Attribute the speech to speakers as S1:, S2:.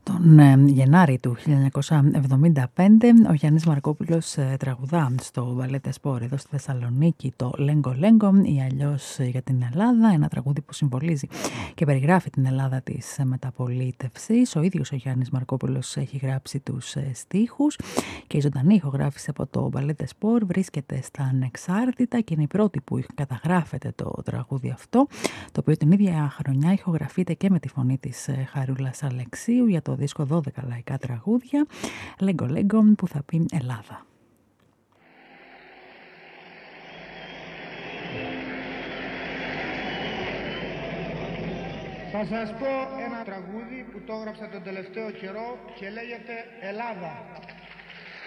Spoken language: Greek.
S1: Τον Γενάρη του 1975 ο Γιάννης Μαρκόπουλος τραγουδά στο Μπαλέτ Σπορ εδώ στη Θεσσαλονίκη το Λέγκο Λέγκο ή αλλιώς για την Ελλάδα, ένα τραγούδι που συμβολίζει και περιγράφει την Ελλάδα της μεταπολίτευσης. Ο ίδιος ο Γιάννης Μαρκόπουλος έχει γράψει τους στίχους και η ζωντανή ηχογράφηση από το Μπαλέτ Σπορ βρίσκεται στα Ανεξάρτητα και είναι η πρώτη που καταγράφεται το τραγούδι αυτό, το οποίο την ίδια χρονιά ηχογραφείται και με τη φωνή της Χαρούλας Αλεξίου για το δίσκο 12 λαϊκά τραγούδια, Λέγκο Λέγκο, που θα πει Ελλάδα.
S2: Θα σας πω ένα τραγούδι που το έγραψα τον τελευταίο καιρό και λέγεται Ελλάδα.